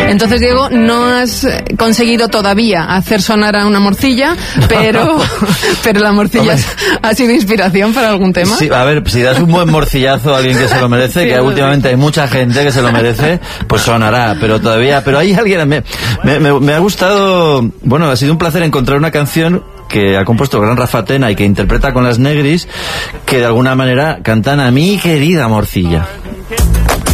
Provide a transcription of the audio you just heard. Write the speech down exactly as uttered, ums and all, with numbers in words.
Entonces, Diego, no has conseguido todavía hacer sonar a una morcilla, pero, pero la morcilla ha sido inspiración para algún tema. Sí, a ver, si das un buen morcillazo a alguien que se lo merece, sí, que últimamente hay mucha gente que se lo merece, pues sonará, pero todavía, pero hay alguien, me, me, me, me ha gustado, bueno, ha sido un placer encontrar una canción que ha compuesto el gran Rafa Tena y que interpreta con las Negris, que de alguna manera cantan a mi querida morcilla.